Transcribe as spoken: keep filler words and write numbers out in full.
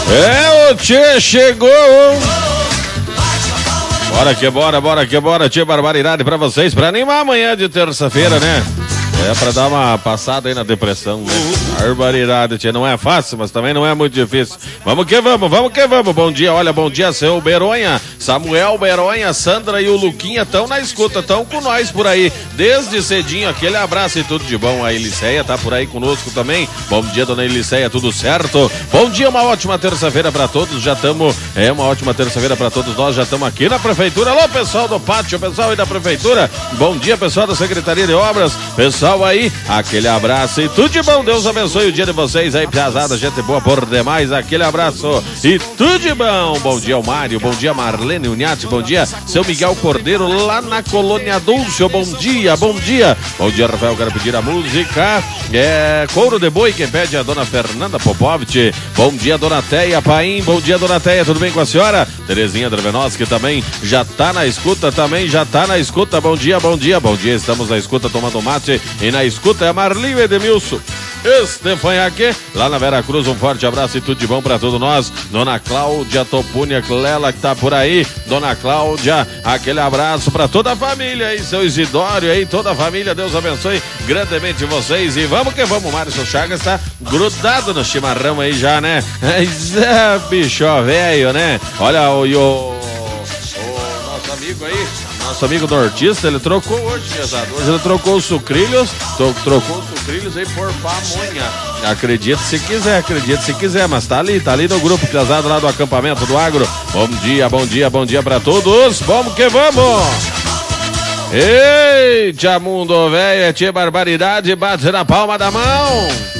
É, o Tchê chegou. Bora que bora, bora que bora, Tchê, barbaridade pra vocês, pra animar amanhã de terça-feira, né? É pra dar uma passada aí na depressão, né? Barbaridade, Tchê, não é fácil, mas também não é muito difícil. Vamos que vamos, vamos que vamos. Bom dia, olha, bom dia, seu Beronha, Samuel Beronha, Sandra e o Luquinha estão na escuta, estão com nós por aí, desde cedinho, aquele abraço e tudo de bom. A Eliceia tá por aí conosco também. Bom dia, dona Eliceia, tudo certo? Bom dia, uma ótima terça-feira pra todos, já estamos, é uma ótima terça-feira pra todos nós, já estamos aqui na prefeitura. Alô, pessoal do pátio, pessoal aí da prefeitura, bom dia, pessoal da Secretaria de Obras, pessoal aí, aquele abraço e tudo de bom, Deus abençoe o dia de vocês aí, piazada, gente boa por demais, aquele abraço e tudo de bom. Bom dia ao Mário, bom dia Marlene Uniati, bom dia seu Miguel Cordeiro lá na Colônia Dulce, bom dia, bom dia, bom dia Rafael, quero pedir a música, é Couro de Boi, quem pede é a dona Fernanda Popovich, bom dia dona Teia Paim, bom dia dona Teia, tudo bem com a senhora? Terezinha Drevenoski também já tá na escuta, também já tá na escuta, bom dia, bom dia, bom dia, estamos na escuta tomando mate e na escuta é a Marlinho Edemilson Estefanhaque, lá na Vera Cruz, um forte abraço e tudo de bom pra todos nós. Dona Cláudia Topunia Clela que tá por aí, Dona Cláudia, aquele abraço pra toda a família aí, seu Isidório aí, toda a família, Deus abençoe grandemente vocês e vamos que vamos. Márcio Chagas tá grudado no chimarrão aí já, né? É, bicho velho, né? Olha o, o, o nosso amigo aí, nosso amigo nortista, ele trocou hoje, pesado. Hoje ele trocou os sucrilhos, tro trocou os sucrilhos aí por pamonha. Acredite se quiser, acredite se quiser, mas tá ali, tá ali no grupo pesado lá do acampamento do Agro. Bom dia, bom dia, bom dia pra todos. Vamos que vamos! Eita, mundo velho, é tia barbaridade, bate na palma da mão.